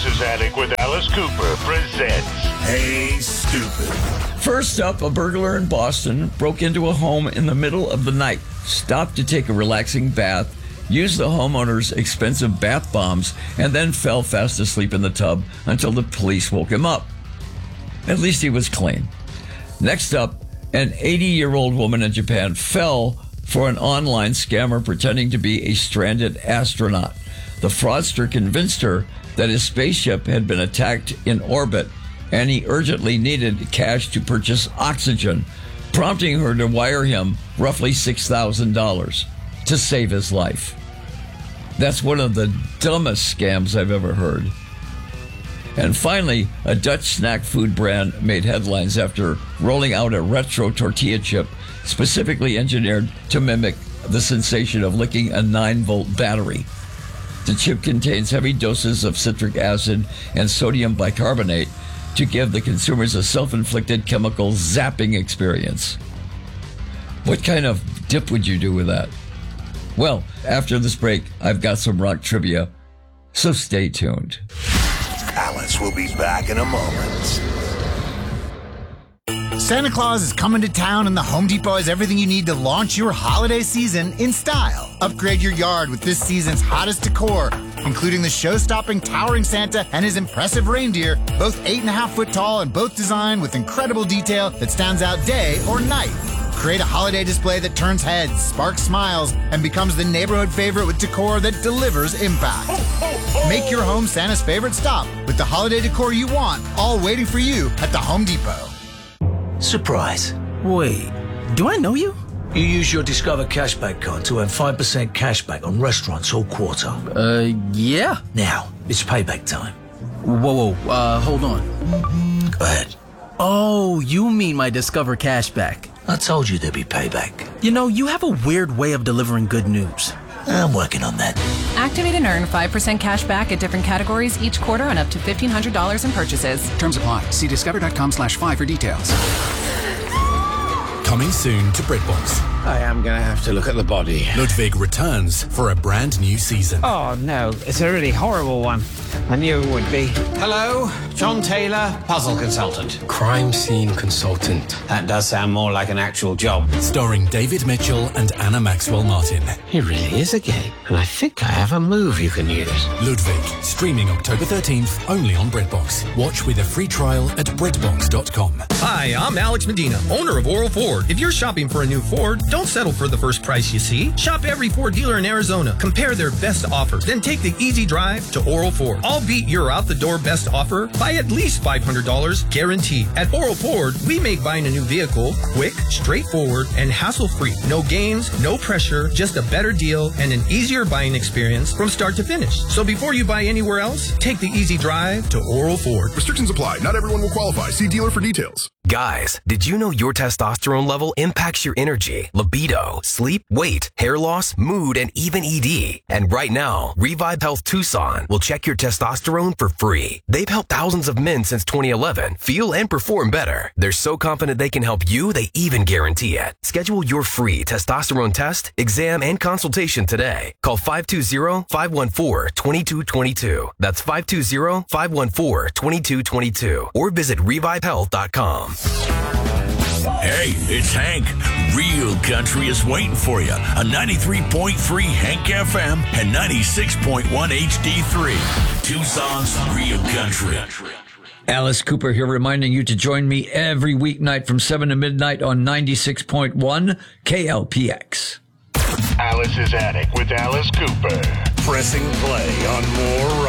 Alice's Attic with Alice Cooper presents Hey Stupid. First up, a burglar in Boston broke into a home in the middle of the night, stopped to take a relaxing bath, used the homeowner's expensive bath bombs, and then fell fast asleep in the tub until the police woke him up. At least he was clean. Next up, an 80-year-old woman in Japan fell for an online scammer pretending to be a stranded astronaut. The fraudster convinced her that his spaceship had been attacked in orbit and he urgently needed cash to purchase oxygen, prompting her to wire him roughly $6,000 to save his life. That's one of the dumbest scams I've ever heard. And finally, a Dutch snack food brand made headlines after rolling out a retro tortilla chip specifically engineered to mimic the sensation of licking a 9-volt battery. The chip contains heavy doses of citric acid and sodium bicarbonate to give the consumers a self-inflicted chemical zapping experience. What kind of dip would you do with that? Well, after this break, I've got some rock trivia, so stay tuned. Alice will be back in a moment. Santa Claus is coming to town, and the Home Depot has everything you need to launch your holiday season in style. Upgrade your yard with this season's hottest decor, including the show-stopping towering Santa and his impressive reindeer, both 8.5 foot tall and both designed with incredible detail that stands out day or night. Create a holiday display that turns heads, sparks smiles, and becomes the neighborhood favorite with decor that delivers impact. Make your home Santa's favorite stop with the holiday decor you want, all waiting for you at the Home Depot. Surprise. Wait, do I know you? You use your Discover Cashback card to earn 5% cashback on restaurants all quarter. Yeah. Now, it's payback time. Whoa, hold on. Go ahead. Oh, you mean my Discover Cashback. I told you there'd be payback. You know, you have a weird way of delivering good news. I'm working on that. Activate and earn 5% cash back at different categories each quarter on up to $1,500 in purchases. Terms apply. See discover.com/5 for details. Coming soon to BritBox. I am going to have to look at the body. Ludwig returns for a brand new season. Oh, no. It's a really horrible one. I knew it would be. Hello, John Taylor, puzzle consultant. Crime scene consultant. That does sound more like an actual job. Starring David Mitchell and Anna Maxwell Martin. He really is a game, and I think I have a move you can use. Ludwig, streaming October 13th, only on BritBox. Watch with a free trial at BritBox.com. Hi, I'm Alex Medina, owner of Oral Ford. If you're shopping for a new Ford, don't settle for the first price you see. Shop every Ford dealer in Arizona. Compare their best offers. Then take the easy drive to Oral Ford. I'll beat your out-the-door best offer by at least $500, guaranteed. At Oral Ford, we make buying a new vehicle quick, straightforward, and hassle-free. No games, no pressure, just a better deal and an easier buying experience from start to finish. So before you buy anywhere else, take the easy drive to Oral Ford. Restrictions apply. Not everyone will qualify. See dealer for details. Guys, did you know your testosterone level impacts your energy, libido, sleep, weight, hair loss, mood, and even ED? And right now, Revive Health Tucson will check your testosterone for free. They've helped thousands of men since 2011 feel and perform better. They're so confident they can help you, they even guarantee it. Schedule your free testosterone test, exam, and consultation today. Call 520-514-2222. That's 520-514-2222. Or visit revivehealth.com. Hey, it's Hank. Real country is waiting for you on 93.3 Hank FM and 96.1 HD3. Tucson's Real Country. Alice Cooper here, reminding you to join me every weeknight from 7 to midnight on 96.1 KLPX. Alice's Attic with Alice Cooper. Pressing play on more